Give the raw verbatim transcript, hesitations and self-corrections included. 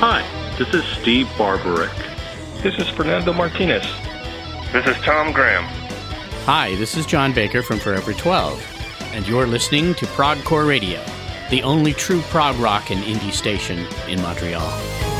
Hi, this is Steve Barbarick. This is Fernando Martinez. This is Tom Graham. Hi, this is John Baker from Forever twelve, and you're listening to Progcore Radio, the only true prog rock and indie station in Montreal.